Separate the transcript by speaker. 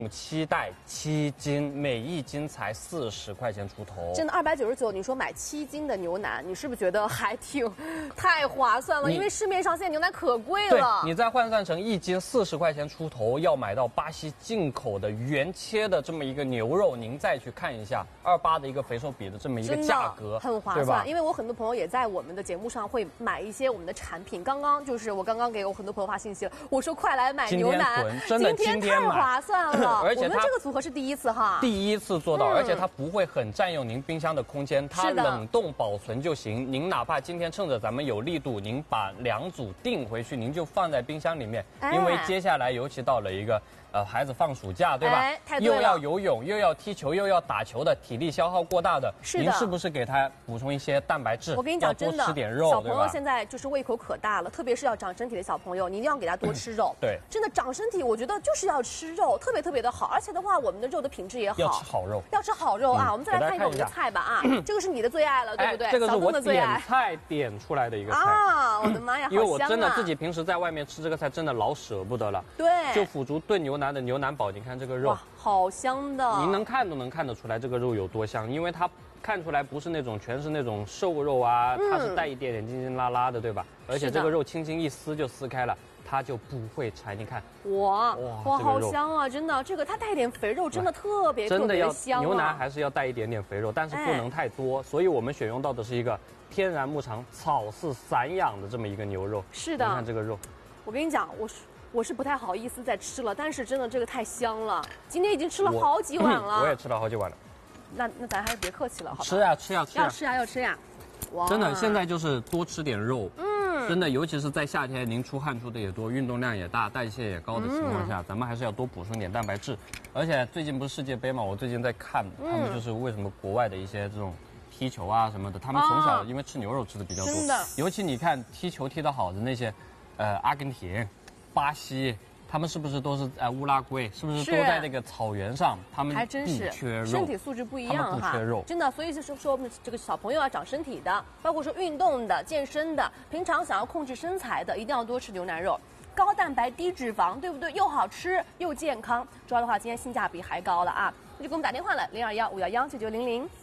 Speaker 1: 7袋7斤，每1斤才40块钱出头。
Speaker 2: 真的299，你说买7斤的牛腩，你是不是觉得还太划算了？因为市面上现在牛腩可贵了。
Speaker 1: 对，你再换算成1斤40块钱出头，要买到巴西进口的原切的这么一个牛肉，您再去看一下28的一个肥瘦比的这么一个价格，
Speaker 2: 很划算。因为我很多朋友也在我们的节目上会买一些我们的产品。我刚刚给我很多朋友发信息了，我说快来买牛腩，今天太划算了。
Speaker 1: 而且
Speaker 2: 我们这个组合是第一次哈，
Speaker 1: 第一次做到，而且它不会很占用您冰箱的空间，它冷冻保存就行。您哪怕今天趁着咱们有力度，您把2组订回去，您就放在冰箱里面，因为接下来尤其到了一个孩子放暑假，对吧？又要游泳，又要踢球，又要打球的，体力消耗过大的，您是不是给他补充一些蛋白质？
Speaker 2: 我跟你讲，真的，
Speaker 1: 吃点肉，
Speaker 2: 小朋友现在就是胃口可大了，特别是要长身体的小朋友，你一定要给他多吃肉。
Speaker 1: 对，
Speaker 2: 真的长身体，我觉得就是要吃肉，特别的好。而且的话，我们的肉的品质也好，
Speaker 1: 要吃好肉，
Speaker 2: 要吃好肉啊！我们再来看一下我们的菜吧啊，这个是你的最爱了，对不对？
Speaker 1: 这个是我点菜点出来的一个菜
Speaker 2: 啊！我的妈呀，
Speaker 1: 因为我真的自己平时在外面吃这个菜，真的老舍不得了。
Speaker 2: 对，
Speaker 1: 就腐竹炖牛腩的牛腩煲，你看这个肉，
Speaker 2: 哇，好香的！
Speaker 1: 您能看都能看得出来这个肉有多香，因为它看出来不是那种全是那种瘦肉啊，它是带一点点筋筋拉拉的，对吧？而且这个肉轻轻一撕就撕开了，它就不会柴。你看，
Speaker 2: 哇，好香啊！真的，这个它带一点肥肉，真的特别香。
Speaker 1: 牛腩还是要带一点点肥肉，但是不能太多，所以我们选用到的是一个天然牧场草饲散养的这么一个牛肉。
Speaker 2: 是的，
Speaker 1: 你看这个肉，
Speaker 2: 我跟你讲，我是不太好意思再吃了，但是真的这个太香了，今天已经吃了好几碗了。
Speaker 1: 我也吃了好几碗了。
Speaker 2: 那咱还是别客气了，好吧？
Speaker 1: 吃呀！
Speaker 2: 要吃呀！哇，
Speaker 1: 真的，现在就是多吃点肉。真的，尤其是在夏天，您出汗出的也多，运动量也大，代谢也高的情况下，咱们还是要多补充点蛋白质。而且最近不是世界杯嘛，我最近在看，他们就是为什么国外的一些这种踢球啊什么的，他们从小因为吃牛肉吃的比较多，尤其你看踢球踢得好的那些，阿根廷、巴西。他们是不是都是乌拉圭？是不是都在那个草原上？他们
Speaker 2: 还真是
Speaker 1: 缺肉，
Speaker 2: 身体素质不一样
Speaker 1: 哈，不缺肉，
Speaker 2: 真的。所以就是说，我们这个小朋友要长身体的，包括说运动的、健身的，平常想要控制身材的，一定要多吃牛腩肉，高蛋白低脂肪，对不对？又好吃又健康，主要的话今天性价比还高了啊！那就给我们打电话了，021-511-9900。